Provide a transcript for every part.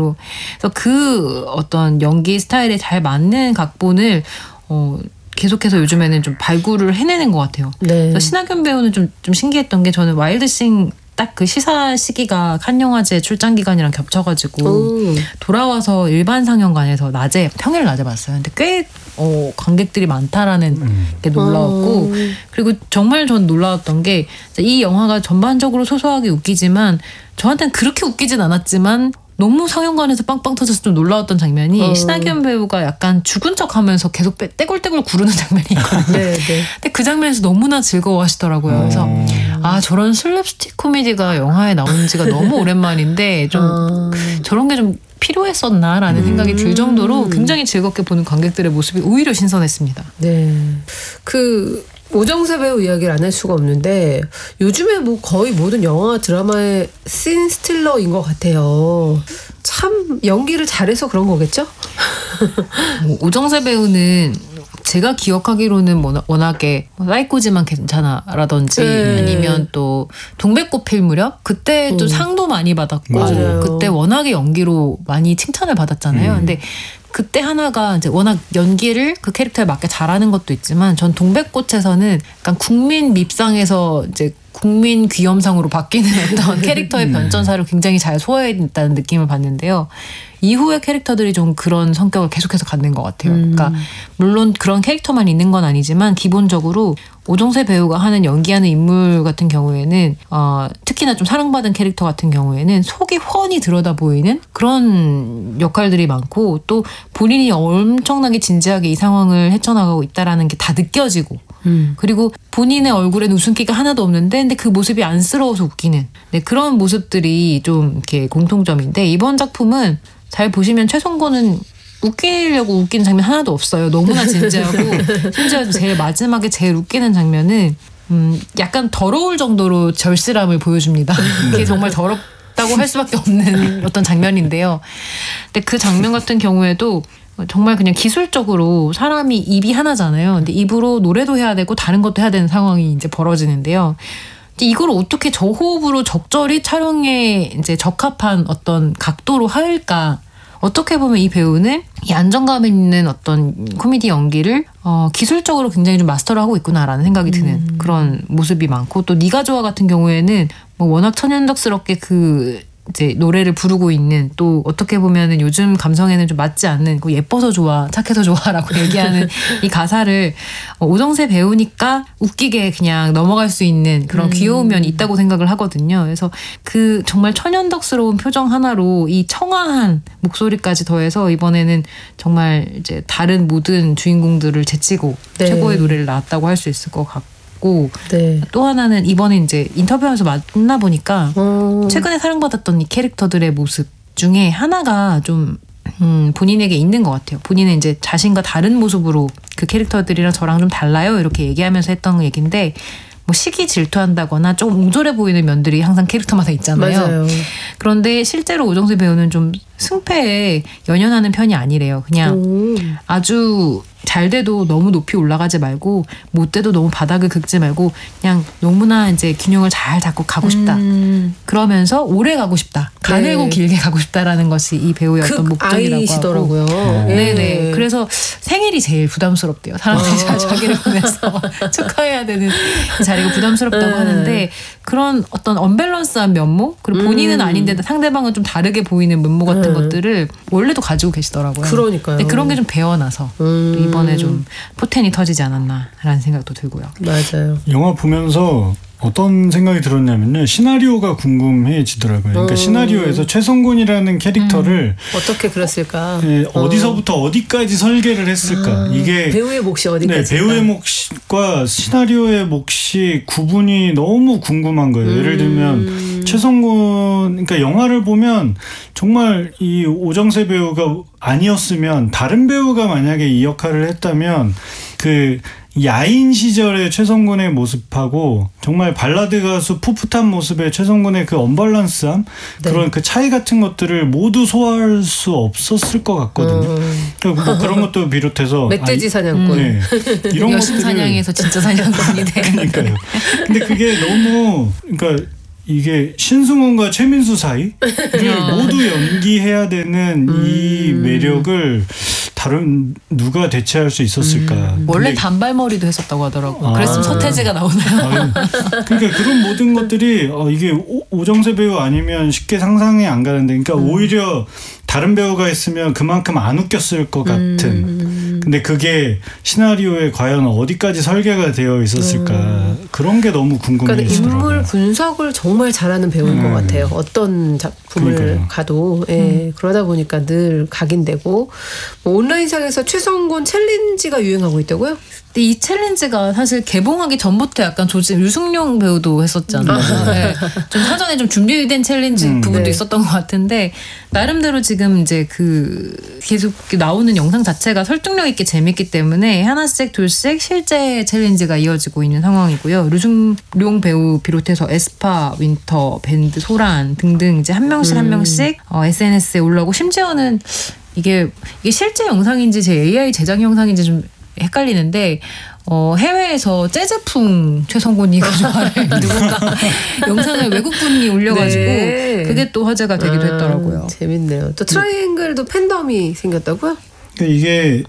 정도로. 그래서 그 어떤 연기 스타일에 잘 맞는 각본을 계속해서 요즘에는 좀 발굴을 해내는 것 같아요. 네. 그래서 신하균 배우는 좀 신기했던 게 저는 와일드싱 딱 그 시사 시기가 칸 영화제 출장 기간이랑 겹쳐가지고 돌아와서 일반 상영관에서 평일 낮에 봤어요. 근데 꽤 관객들이 많다라는 게 놀라웠고 그리고 정말 전 놀라웠던 게 이 영화가 전반적으로 소소하게 웃기지만 저한테는 그렇게 웃기진 않았지만 너무 상영관에서 빵빵 터져서 좀 놀라웠던 장면이 신하균 배우가 약간 죽은 척하면서 계속 떼굴떼굴 구르는 장면이 있거든요. 네, 네. 근데 그 장면에서 너무나 즐거워하시더라고요. 그래서 저런 슬랩스틱 코미디가 영화에 나온 지가 너무 오랜만인데 좀 저런 게 좀 필요했었나라는 생각이 들 정도로 굉장히 즐겁게 보는 관객들의 모습이 오히려 신선했습니다. 네. 오정세 배우 이야기를 안 할 수가 없는데 요즘에 뭐 거의 모든 영화 드라마의 씬 스틸러인 것 같아요. 참 연기를 잘해서 그런 거겠죠? 오정세 배우는 제가 기억하기로는 워낙에 사이코지만 괜찮아라든지 아니면 또 동백꽃 필 무렵 그때 또 상도 많이 받았고 맞아요. 그때 워낙에 연기로 많이 칭찬을 받았잖아요. 근데 그때 하나가 이제 워낙 연기를 그 캐릭터에 맞게 잘하는 것도 있지만 전 동백꽃에서는 약간 국민 밉상에서 이제 국민 귀염상으로 바뀌는 어떤 캐릭터의 변전사를 굉장히 잘 소화했다는 느낌을 받는데요. 이후의 캐릭터들이 좀 그런 성격을 계속해서 갖는 것 같아요. 그러니까 물론 그런 캐릭터만 있는 건 아니지만 기본적으로 오정세 배우가 하는 연기하는 인물 같은 경우에는 특히나 좀 사랑받은 캐릭터 같은 경우에는 속이 훤히 들여다 보이는 그런 역할들이 많고 또 본인이 엄청나게 진지하게 이 상황을 헤쳐나가고 있다라는 게 다 느껴지고 그리고 본인의 얼굴엔 웃음기가 하나도 없는데 근데 그 모습이 안쓰러워서 웃기는 그런 모습들이 좀 이렇게 공통점인데 이번 작품은 잘 보시면 최성곤은 웃기려고 웃기는 장면 하나도 없어요. 너무나 진지하고 심지어 제일 마지막에 제일 웃기는 장면은 약간 더러울 정도로 절실함을 보여줍니다. 그게 정말 더럽다고 할 수밖에 없는 어떤 장면인데요. 근데 그 장면 같은 경우에도 정말 그냥 기술적으로 사람이 입이 하나잖아요. 근데 입으로 노래도 해야 되고 다른 것도 해야 되는 상황이 이제 벌어지는데요. 이걸 어떻게 저호흡으로 적절히 촬영에 이제 적합한 어떤 각도로 할까? 어떻게 보면 이 배우는 이 안정감 있는 어떤 코미디 연기를 기술적으로 굉장히 좀 마스터를 하고 있구나라는 생각이 드는 그런 모습이 많고 또 네가 좋아 같은 경우에는 뭐 워낙 천연덕스럽게 이제 노래를 부르고 있는 또 어떻게 보면은 요즘 감성에는 좀 맞지 않는 예뻐서 좋아 착해서 좋아라고 얘기하는 이 가사를 오정세 배우니까 웃기게 그냥 넘어갈 수 있는 그런 귀여운 면이 있다고 생각을 하거든요. 그래서 그 정말 천연덕스러운 표정 하나로 이 청아한 목소리까지 더해서 이번에는 정말 이제 다른 모든 주인공들을 제치고 최고의 노래를 낳았다고 할 수 있을 것 같고 또 하나는 이번에 이제 인터뷰하면서 만나보니까 최근에 사랑받았던 이 캐릭터들의 모습 중에 하나가 좀 본인에게 있는 것 같아요. 본인은 이제 자신과 다른 모습으로 그 캐릭터들이랑 저랑 좀 달라요 이렇게 얘기하면서 했던 얘기인데 뭐 시기 질투한다거나 조금 옹졸해 보이는 면들이 항상 캐릭터마다 있잖아요. 맞아요. 그런데 실제로 오정세 배우는 좀 승패에 연연하는 편이 아니래요. 그냥 아주 잘 돼도 너무 높이 올라가지 말고 못 돼도 너무 바닥을 긁지 말고 그냥 너무나 이제 균형을 잘 잡고 가고 싶다. 그러면서 오래 가고 싶다. 가늘고 길게 가고 싶다라는 것이 이 배우의 어떤 목적이라고 아이시더라고요. 하고. 네네. 그래서 생일이 제일 부담스럽대요. 사람들이 자기를 보면서 축하해야 되는 자리가 부담스럽다고 하는데 그런 어떤 언밸런스한 면모 그리고 본인은 아닌데 상대방은 좀 다르게 보이는 면모 같은 것들을 원래도 가지고 계시더라고요. 그러니까요. 근데 그런 게 좀 배어나서 이번에 좀 포텐이 터지지 않았나라는 생각도 들고요. 맞아요. 영화 보면서 어떤 생각이 들었냐면요. 시나리오가 궁금해지더라고요. 그러니까 시나리오에서 최성곤이라는 캐릭터를 어떻게 그렸을까? 어디서부터 어디까지 설계를 했을까? 이게 배우의 몫이 어디까지? 배우의 몫과 시나리오의 몫이 구분이 너무 궁금한 거예요. 예를 들면 최성곤 그러니까 영화를 보면 정말 이 오정세 배우가 아니었으면 다른 배우가 만약에 이 역할을 했다면 그 야인 시절의 최성곤의 모습하고 정말 발라드 가수 풋풋한 모습의 최성곤의 그 언밸런스함 그런 그 차이 같은 것들을 모두 소화할 수 없었을 것 같거든요. 뭐 그런 것도 비롯해서 멧돼지 사냥꾼 이런 여신 사냥에서 진짜 사냥꾼이 돼. 그러니까요. 근데 그게 너무 그러니까 이게 신승훈과 최민수 사이를 모두 연기해야 되는 이 매력을 다른 누가 대체할 수 있었을까? 원래 단발머리도 했었다고 하더라고요. 그랬으면 서태지가 나오나요? 그러니까 그런 모든 것들이 이게 오정세 배우 아니면 쉽게 상상이 안 가는데, 그러니까 오히려 다른 배우가 했으면 그만큼 안 웃겼을 것 같은. 근데 그게 시나리오에 과연 어디까지 설계가 되어 있었을까? 그런 게 너무 궁금해지더라고요. 그러니까 인물 분석을 정말 잘하는 배우인 것 같아요. 어떤 작품을 그러니까요. 가도. 그러다 보니까 늘 각인되고. 뭐 온라인상에서 최성곤 챌린지가 유행하고 있다고요? 근데 이 챌린지가 사실 개봉하기 전부터 약간 유승용 배우도 했었잖아요. 네. 좀 사전에 좀 준비된 챌린지 부분도 네. 있었던 것 같은데 나름대로 지금 이제 계속 나오는 영상 자체가 설득력 있게 재밌기 때문에 하나씩 둘씩 실제 챌린지가 이어지고 있는 상황이고요. 류승룡 배우 비롯해서 에스파, 윈터, 밴드, 소란 등등 이제 한 명씩 SNS에 올라오고 심지어는 이게 실제 영상인지 제 AI 제작 영상인지 좀 헷갈리는데 해외에서 재즈풍 최성곤이 가져와를 누군가 영상을 외국분이 올려가지고 네. 그게 또 화제가 되기도 했더라고요. 재밌네요. 또 트라이앵글도 팬덤이 생겼다고요? 이게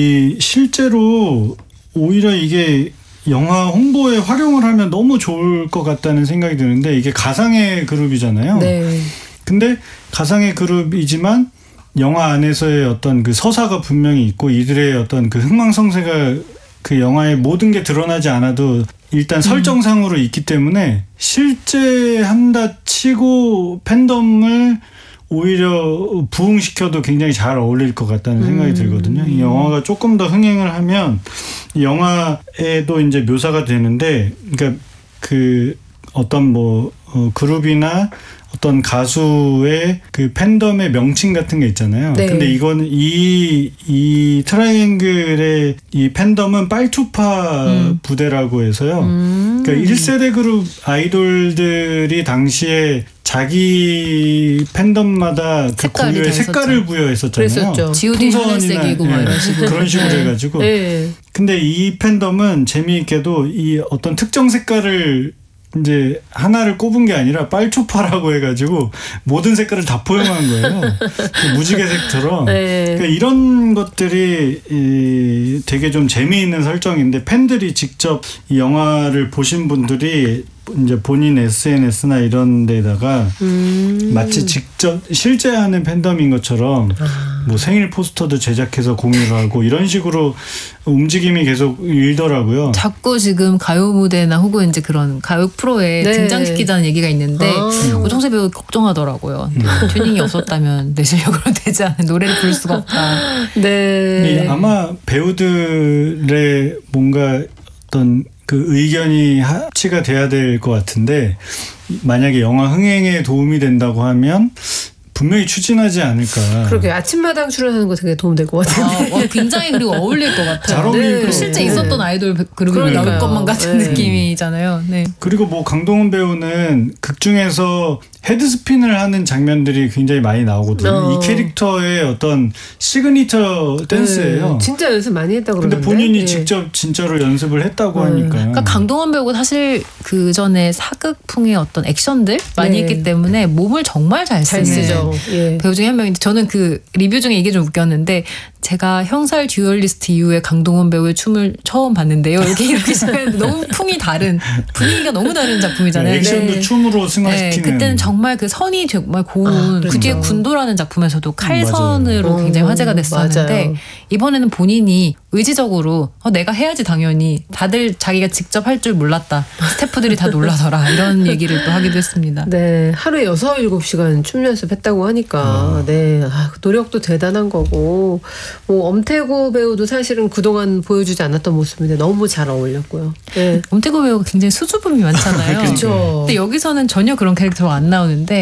실제로 오히려 이게 영화 홍보에 활용을 하면 너무 좋을 것 같다는 생각이 드는데, 이게 가상의 그룹이잖아요. 네. 근데 가상의 그룹이지만 영화 안에서의 어떤 그 서사가 분명히 있고 이들의 어떤 그 흥망성쇠가 그 영화의 모든 게 드러나지 않아도 일단 설정상으로 있기 때문에 실제 한다 치고 팬덤을 오히려 부흥시켜도 굉장히 잘 어울릴 것 같다는 생각이 들거든요. 이 영화가 조금 더 흥행을 하면 이 영화에도 이제 묘사가 되는데, 그러니까 그 어떤 그룹이나 어떤 가수의 그 팬덤의 명칭 같은 게 있잖아요. 네. 근데 이거는 이 트라이앵글의 이 팬덤은 빨투파 부대라고 해서요. 그러니까 1세대 그룹 아이돌들이 당시에 자기 팬덤마다 그 고유의 색깔을 부여했었잖아요. 그랬었죠. G.O.D 하늘색이고 막 이런 식으로. 그런 식으로 해가지고. 네. 근데 이 팬덤은 재미있게도 이 어떤 특정 색깔을 이제 하나를 꼽은 게 아니라 빨초파라고 해가지고 모든 색깔을 다 포용한 거예요. 무지개색처럼. 네. 그러니까 이런 것들이 되게 좀 재미있는 설정인데, 팬들이 직접 이 영화를 보신 분들이 이제 본인 SNS나 이런 데다가 마치 직접 실제 하는 팬덤인 것처럼 뭐 생일 포스터도 제작해서 공유를 하고 이런 식으로 움직임이 계속 일더라고요. 자꾸 지금 가요 무대나 혹은 이제 그런 가요 프로에 네. 등장시키자는 얘기가 있는데 오정세 배우 걱정하더라고요. 튜닝이 없었다면 내 실력으로 되지 않은 노래를 부를 수가 없다. 네. 아마 배우들의 뭔가 어떤 그 의견이 합치가 돼야 될 것 같은데, 만약에 영화 흥행에 도움이 된다고 하면 분명히 추진하지 않을까. 그러게 아침마당 출연하는 거 되게 도움 될 것 같은데. 굉장히 그리고 어울릴 것 같아요. 잘 어울릴 것 실제 같고. 있었던 아이돌 그룹이 나올 것만 같은 네. 느낌이잖아요. 네. 그리고 뭐 강동원 배우는 극 중에서 헤드스핀을 하는 장면들이 굉장히 많이 나오거든요. 이 캐릭터의 어떤 시그니처 댄스예요. 네. 진짜 연습 많이 했다고 근데 그러는데. 본인이 예. 직접 진짜로 연습을 했다고 하니까. 그러니까 강동원 배우가 사실 그 전에 사극풍의 어떤 액션들 많이 네. 했기 때문에 몸을 정말 잘 잘 쓰는 쓰죠. 예. 배우 중에 한 명인데, 저는 그 리뷰 중에 이게 좀 웃겼는데, 제가 형살 듀얼리스트 이후에 강동원 배우의 춤을 처음 봤는데요. 이렇게 시작했는데 너무 풍이 다른, 분위기가 너무 다른 작품이잖아요. 액션도 네. 춤으로 승화시키는. 네, 그때는 정말 그 선이 정말 고운, 그 뒤에 군도라는 작품에서도 칼선으로 맞아요. 굉장히 화제가 됐었는데, 맞아요. 이번에는 본인이 의지적으로 내가 해야지 당연히, 다들 자기가 직접 할 줄 몰랐다, 스태프들이 다 놀라더라, 이런 얘기를 또 하기도 했습니다. 네, 하루에 6-7시간 춤 연습했다고 하니까 네, 그 노력도 대단한 거고, 뭐 엄태구 배우도 사실은 그동안 보여주지 않았던 모습인데 너무 잘 어울렸고요. 네. 엄태구 배우가 굉장히 수줍음이 많잖아요. 그렇죠. 근데 여기서는 전혀 그런 캐릭터가 안 나오는데,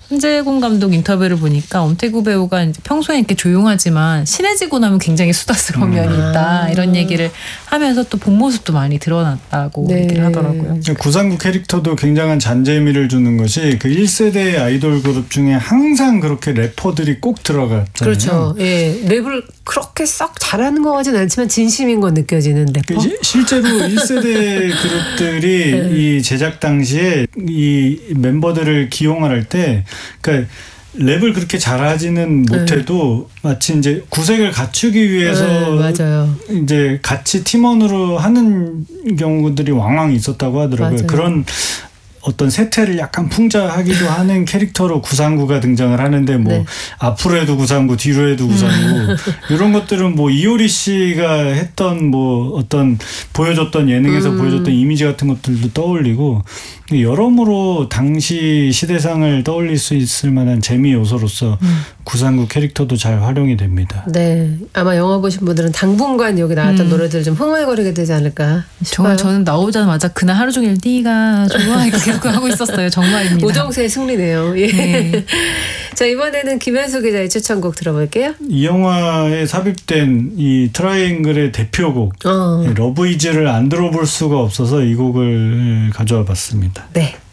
한재곤 감독 인터뷰를 보니까 엄태구 배우가 이제 평소에 이렇게 조용하지만 친해지고 나면 굉장히 수다스러운 면이 있다 이런 얘기를 하면서 또 본 모습도 많이 드러났다고 네. 얘기를 하더라고요. 구상구 캐릭터도 굉장한 잔재미를 주는 것이 그 1세대 아이돌 그룹 중에 항상 그렇게 래퍼들이 꼭 들어갔잖아요. 그렇죠. 예, 랩을 그렇게 썩 잘하는 것 같진 않지만 진심인 건 느껴지는 래퍼. 실제로 1세대 그룹들이 이 제작 당시에 이 멤버들을 기용을 할 때 그러니까 랩을 그렇게 잘하지는 못해도 마치 이제 구색을 갖추기 위해서 맞아요. 이제 같이 팀원으로 하는 경우들이 왕왕 있었다고 하더라고요. 맞아요. 그런 어떤 세태를 약간 풍자하기도 하는 캐릭터로 구상구가 등장을 하는데 뭐 네. 앞으로 해도 구상구 뒤로 해도 구상구 이런 것들은 뭐 이효리 씨가 했던 뭐 어떤 보여줬던 예능에서 보여줬던 이미지 같은 것들도 떠올리고 여러모로 당시 시대상을 떠올릴 수 있을 만한 재미 요소로서 구상구 캐릭터도 잘 활용이 됩니다. 네, 아마 영화 보신 분들은 당분간 여기 나왔던 노래들 좀 흥얼거리게 되지 않을까 싶어요. 저는 나오자마자 그날 하루 종일 네가 좋아 이렇게 하고 있었어요. 정말입니다. 오정세의 승리네요. 예. 네. 자, 이번에는 김현수 기자의 추천곡 들어볼게요. 이 영화에 삽입된 이 트라이앵글의 대표곡 러브 이즈를 안 들어볼 수가 없어서 이 곡을 가져와 봤습니다. 네.